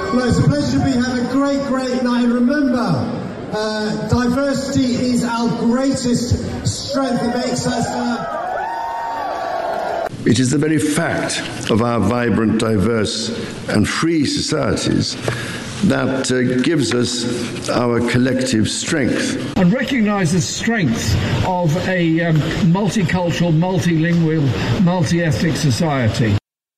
Well, it's a pleasure to be having a great night. And remember, diversity is our greatest strength. It makes us... It is the very fact of our vibrant, diverse and free societies that gives us our collective strength. And recognise the strength of a multicultural, multilingual, multi-ethnic society.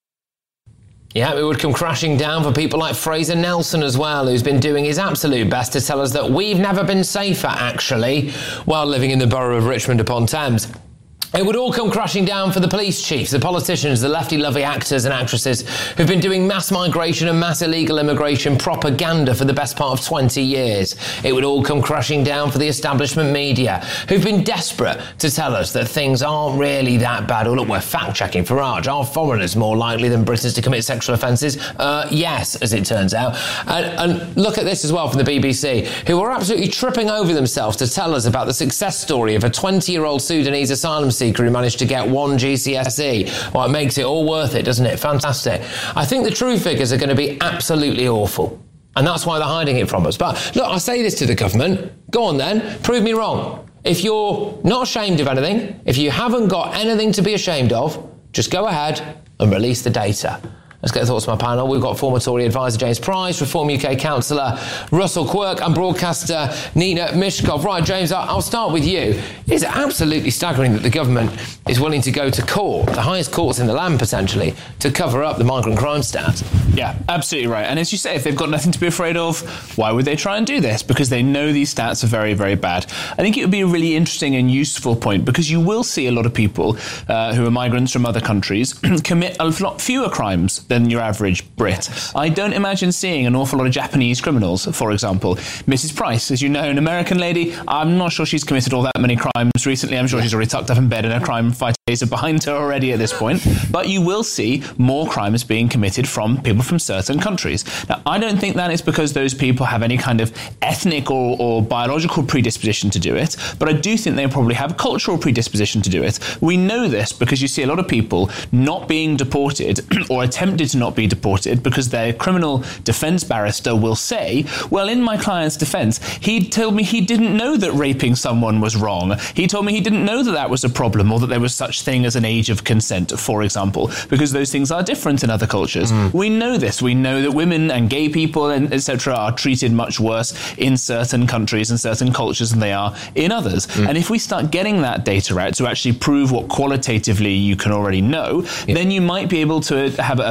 Yeah, it would come crashing down for people like Fraser Nelson as well, who's been doing his absolute best to tell us that we've never been safer, actually, while living in the borough of Richmond upon Thames. It would all come crashing down for the police chiefs, the politicians, the lefty-lovey actors and actresses who've been doing mass migration and mass illegal immigration propaganda for the best part of 20 years. It would all come crashing down for the establishment media, who've been desperate to tell us that things aren't really that bad. Oh, look, we're fact-checking Farage. Are foreigners more likely than Britons to commit sexual offences? Yes, as it turns out. And look at this as well from the BBC, who are absolutely tripping over themselves to tell us about the success story of a 20-year-old Sudanese asylum seeker who managed to get 1 GCSE. Well, it makes it all worth it, doesn't it? Fantastic. I think the true figures are going to be absolutely awful. And that's why they're hiding it from us. But look, I say this to the government. Go on then, prove me wrong. If you're not ashamed of anything, if you haven't got anything to be ashamed of, just go ahead and release the data. Let's get the thoughts from my panel. We've got former Tory advisor James Price, Reform UK councillor Russell Quirk and broadcaster Nina Mishkov. Right, James, I'll start with you. It's absolutely staggering that the government is willing to go to court, the highest courts in the land potentially, to cover up the migrant crime stats. Yeah, absolutely right. And as you say, if they've got nothing to be afraid of, why would they try and do this? Because they know these stats are very, very bad. I think it would be a really interesting and useful point, because you will see a lot of people who are migrants from other countries commit a lot fewer crimes than your average Brit. I don't imagine seeing an awful lot of Japanese criminals, for example. Mrs. Price, as you know, an American lady, I'm not sure she's committed all that many crimes recently. I'm sure she's already tucked up in bed and her crime fighter days are behind her already at this point. But you will see more crimes being committed from people from certain countries. Now, I don't think that is because those people have any kind of ethnic or biological predisposition to do it, but I do think they probably have a cultural predisposition to do it. We know this because you see a lot of people not being deported or attempted to not be deported because their criminal defence barrister will say, well, in my client's defence, he told me he didn't know that raping someone was wrong. He told me he didn't know that that was a problem, or that there was such thing as an age of consent, for example, because those things are different in other cultures. We know this. We know that women and gay people and etc. are treated much worse in certain countries and certain cultures than they are in others. And if we start getting that data out to actually prove what qualitatively you can already know, then you might be able to have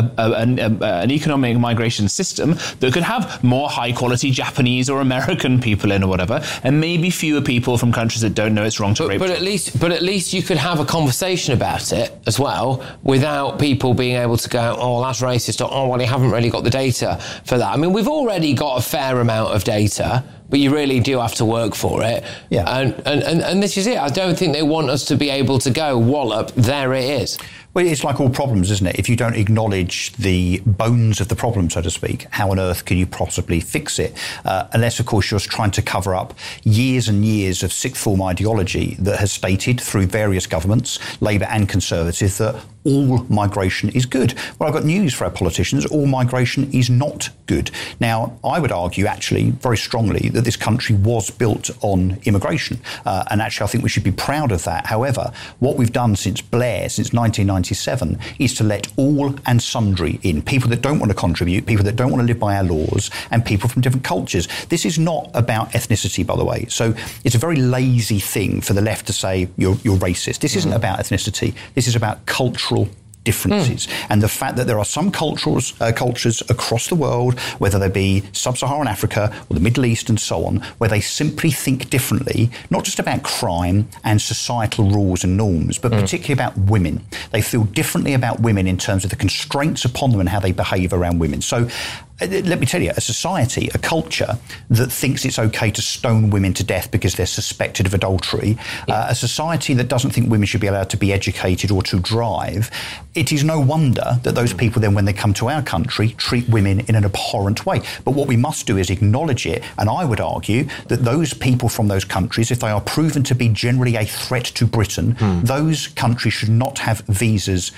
an economic migration system that could have more high-quality Japanese or American people in or whatever, and maybe fewer people from countries that don't know it's wrong to rape. But at least you could have a conversation about it as well, without people being able to go, oh, that's racist, or, oh, well, you haven't really got the data for that. I mean, we've already got a fair amount of data, but you really do have to work for it. Yeah. And this is it. I don't think they want us to be able to go, wallop, there it is. Well, it's like all problems, isn't it? If you don't acknowledge the bones of the problem, so to speak, how on earth can you possibly fix it? Unless, of course, you're trying to cover up years and years of sixth form ideology that has stated through various governments, Labour and Conservative, that all migration is good. Well, I've got news for our politicians. All migration is not good. Now, I would argue, actually, very strongly, that this country was built on immigration. And actually, I think we should be proud of that. However, what we've done since Blair, since 1997, is to let all and sundry in. People that don't want to contribute, people that don't want to live by our laws, and people from different cultures. This is not about ethnicity, by the way. So it's a very lazy thing for the left to say you're racist. This isn't about ethnicity. This is about cultural differences. And the fact that there are some cultures across the world, whether they be sub-Saharan Africa or the Middle East and so on, where they simply think differently, not just about crime and societal rules and norms, but particularly about women. They feel differently about women in terms of the constraints upon them and how they behave around women. So let me tell you, a society, a culture that thinks it's okay to stone women to death because they're suspected of adultery, a society that doesn't think women should be allowed to be educated or to drive, it is no wonder that those people then, when they come to our country, treat women in an abhorrent way. But what we must do is acknowledge it, and I would argue that those people from those countries, if they are proven to be generally a threat to Britain, those countries should not have visas